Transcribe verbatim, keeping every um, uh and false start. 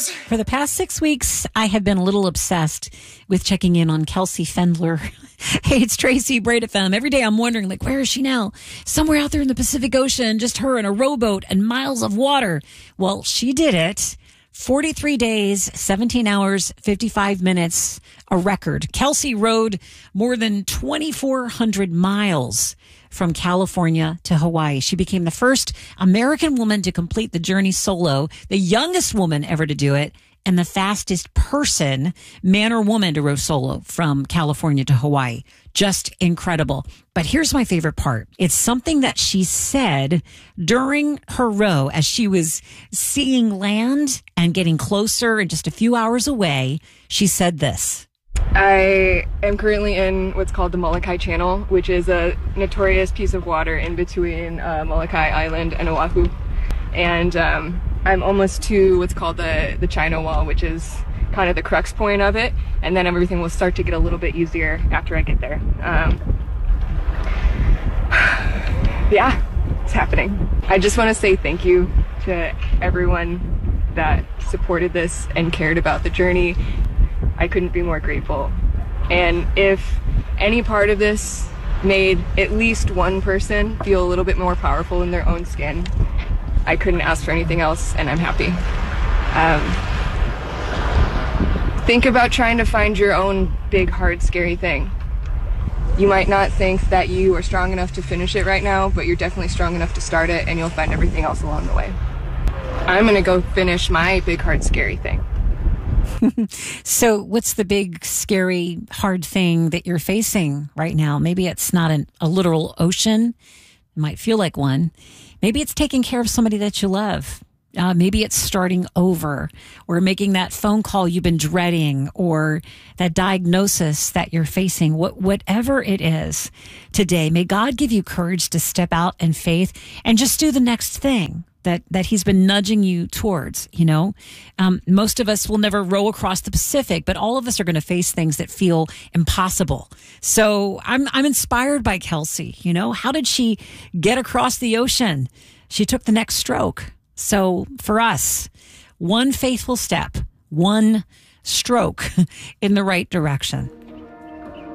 For the past six weeks, I have been a little obsessed with checking in on Kelsey Fendler. Hey, it's Tracy, Braid F M. Every day I'm wondering, like, where is she now? Somewhere out there in the Pacific Ocean, just her in a rowboat and miles of water. Well, she did it. forty-three days, seventeen hours, fifty-five minutes, a record. Kelsey rowed more than twenty-four hundred miles from California to Hawaii. She became the first American woman to complete the journey solo, the youngest woman ever to do it, and the fastest person, man or woman, to row solo from California to Hawaii. Just incredible. But here's my favorite part. It's something that she said during her row as she was seeing land and getting closer and just a few hours away. She said this. I am currently in what's called the Molokai Channel, which is a notorious piece of water in between uh, Molokai Island and Oahu. And um, I'm almost to what's called the, the China Wall, which is kind of the crux point of it. And then everything will start to get a little bit easier after I get there. Um, yeah, it's happening. I just want to say thank you to everyone that supported this and cared about the journey. I couldn't be more grateful. And if any part of this made at least one person feel a little bit more powerful in their own skin, I couldn't ask for anything else, and I'm happy. Um, think about trying to find your own big, hard, scary thing. You might not think that you are strong enough to finish it right now, but you're definitely strong enough to start it, and you'll find everything else along the way. I'm gonna go finish my big, hard, scary thing. So what's the big, scary, hard thing that you're facing right now? Maybe it's not an, a literal ocean. It might feel like one. Maybe it's taking care of somebody that you love. Uh, maybe it's starting over or making that phone call you've been dreading or that diagnosis that you're facing. What, whatever it is today, may God give you courage to step out in faith and just do the next thing that, that he's been nudging you towards, you know. Um, most of us will never row across the Pacific, but all of us are going to face things that feel impossible. So I'm, I'm inspired by Kelsey, you know. How did she get across the ocean? She took the next stroke. So for us, one faithful step, one stroke in the right direction.